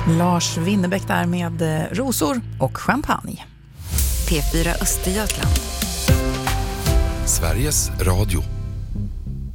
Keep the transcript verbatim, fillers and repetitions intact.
Lars Winnerbäck där med rosor och champagne. P fyra Östergötland. Sveriges Radio.